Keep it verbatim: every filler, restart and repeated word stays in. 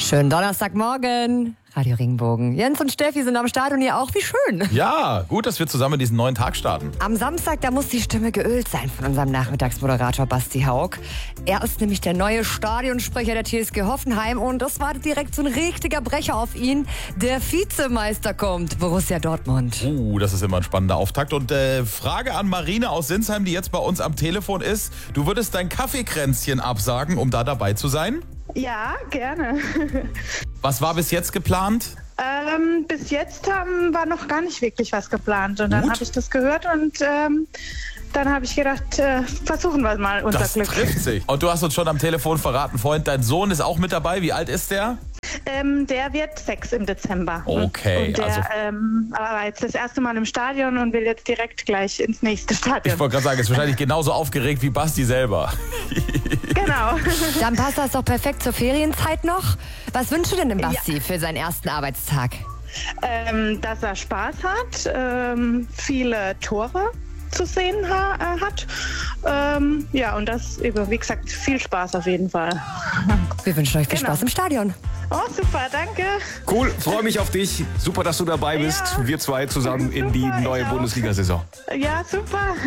Schönen Donnerstagmorgen. Radio Regenbogen. Jens und Steffi sind am Start und ihr auch. Wie schön. Ja, gut, dass wir zusammen diesen neuen Tag starten. Am Samstag, da muss die Stimme geölt sein von unserem Nachmittagsmoderator Basti Haug. Er ist nämlich der neue Stadionsprecher der T S G Hoffenheim und das war direkt so ein richtiger Brecher auf ihn. Der Vizemeister kommt, Borussia Dortmund. Uh, das ist immer ein spannender Auftakt. Und äh, Frage an Marine aus Sinsheim, die jetzt bei uns am Telefon ist. Du würdest dein Kaffeekränzchen absagen, um da dabei zu sein? Ja, gerne. Was war bis jetzt geplant? Ähm, bis jetzt ähm, war noch gar nicht wirklich was geplant. Und dann Gut. habe ich das gehört und ähm, dann habe ich gedacht, äh, versuchen wir mal unser Das Glück. trifft sich. Und du hast uns schon am Telefon verraten, Freund, dein Sohn ist auch mit dabei. Wie alt ist der? Ähm, der wird sechs im Dezember. Okay, Und der also- ähm, war jetzt das erste Mal im Stadion und will jetzt direkt gleich ins nächste Ich Stadion. wollte gerade sagen, ist wahrscheinlich genauso aufgeregt wie Basti selber. Genau. Dann passt das doch perfekt zur Ferienzeit noch. Was wünschst du denn dem Basti für seinen ersten Arbeitstag? ähm, dass er Spaß hat, ähm, viele Tore zu sehen ha äh, hat. Ähm, ja, und das eben, wie gesagt, viel Spaß auf jeden Fall. Wir wünschen euch viel Genau. Spaß im Stadion. Oh, super, danke. Cool, freue mich auf dich. Super, dass du dabei bist. Ja. Wir zwei zusammen in die Super, ich neue auch. Bundesliga-Saison. Ja, super.